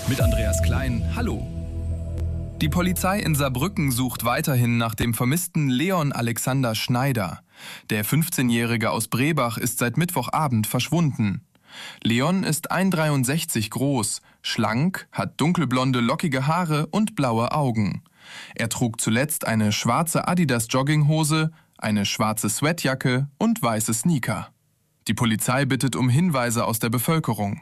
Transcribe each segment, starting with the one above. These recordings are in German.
Mit Andreas Klein, hallo. Die Polizei in Saarbrücken sucht weiterhin nach dem vermissten Leon Alexander Schneider. Der 15-Jährige aus Brebach ist seit Mittwochabend verschwunden. Leon ist 1,63 groß, schlank, hat dunkelblonde, lockige Haare und blaue Augen. Er trug zuletzt eine schwarze Adidas-Jogginghose, eine schwarze Sweatjacke und weiße Sneaker. Die Polizei bittet um Hinweise aus der Bevölkerung.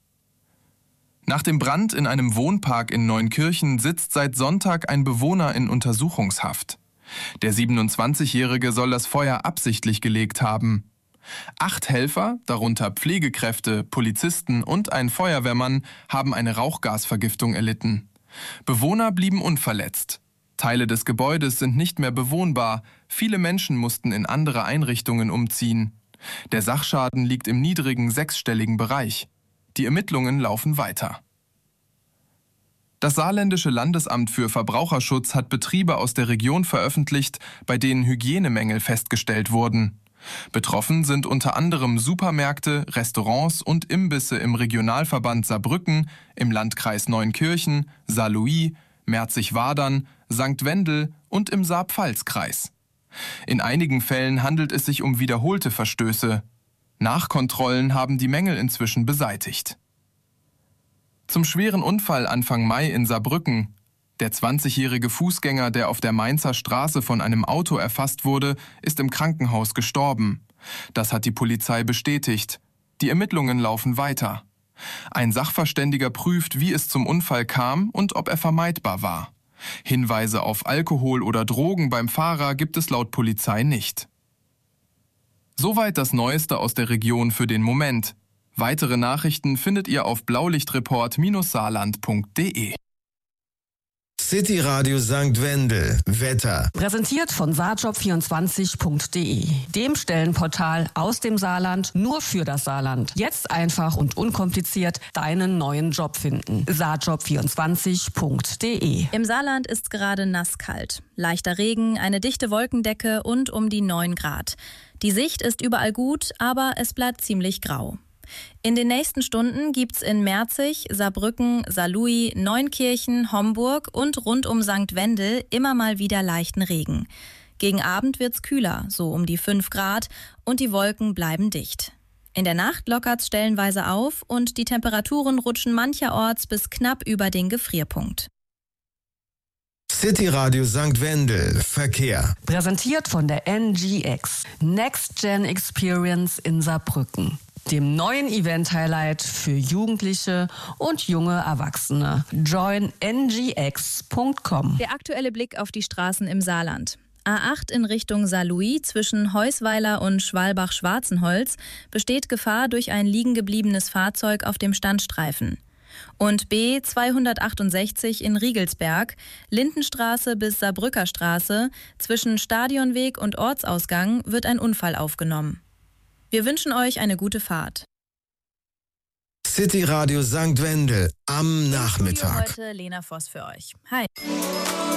Nach dem Brand in einem Wohnpark in Neunkirchen sitzt seit Sonntag ein Bewohner in Untersuchungshaft. Der 27-Jährige soll das Feuer absichtlich gelegt haben. 8 Helfer, darunter Pflegekräfte, Polizisten und ein Feuerwehrmann, haben eine Rauchgasvergiftung erlitten. Bewohner blieben unverletzt. Teile des Gebäudes sind nicht mehr bewohnbar. Viele Menschen mussten in andere Einrichtungen umziehen. Der Sachschaden liegt im niedrigen 6-stelligen Bereich. Die Ermittlungen laufen weiter. Das Saarländische Landesamt für Verbraucherschutz hat Betriebe aus der Region veröffentlicht, bei denen Hygienemängel festgestellt wurden. Betroffen sind unter anderem Supermärkte, Restaurants und Imbisse im Regionalverband Saarbrücken, im Landkreis Neunkirchen, Saarlouis, Merzig-Wadern, St. Wendel und im Saar-Pfalz-Kreis. In einigen Fällen handelt es sich um wiederholte Verstöße. Nachkontrollen haben die Mängel inzwischen beseitigt. Zum schweren Unfall Anfang Mai in Saarbrücken. Der 20-jährige Fußgänger, der auf der Mainzer Straße von einem Auto erfasst wurde, ist im Krankenhaus gestorben. Das hat die Polizei bestätigt. Die Ermittlungen laufen weiter. Ein Sachverständiger prüft, wie es zum Unfall kam und ob er vermeidbar war. Hinweise auf Alkohol oder Drogen beim Fahrer gibt es laut Polizei nicht. Soweit das Neueste aus der Region für den Moment. Weitere Nachrichten findet ihr auf blaulichtreport-saarland.de. City Radio St. Wendel. Wetter. Präsentiert von saarjob24.de, dem Stellenportal aus dem Saarland nur für das Saarland. Jetzt einfach und unkompliziert deinen neuen Job finden. saarjob24.de. Im Saarland ist gerade nasskalt. Leichter Regen, eine dichte Wolkendecke und um die 9 Grad. Die Sicht ist überall gut, aber es bleibt ziemlich grau. In den nächsten Stunden gibt's in Merzig, Saarbrücken, Saarlouis, Neunkirchen, Homburg und rund um St. Wendel immer mal wieder leichten Regen. Gegen Abend wird's kühler, so um die 5 Grad, und die Wolken bleiben dicht. In der Nacht lockert's stellenweise auf und die Temperaturen rutschen mancherorts bis knapp über den Gefrierpunkt. City Radio St. Wendel. Verkehr. Präsentiert von der NGX, Next Gen Experience in Saarbrücken, dem neuen Event-Highlight für Jugendliche und junge Erwachsene. Join ngx.com. Der aktuelle Blick auf die Straßen im Saarland. A8 in Richtung Saarlouis zwischen Heusweiler und Schwalbach-Schwarzenholz besteht Gefahr durch ein liegengebliebenes Fahrzeug auf dem Standstreifen. Und B 268 in Riegelsberg, Lindenstraße bis Saarbrücker Straße, zwischen Stadionweg und Ortsausgang wird ein Unfall aufgenommen. Wir wünschen euch eine gute Fahrt. City Radio St. Wendel am Nachmittag. Heute Lena Voss für euch. Hi.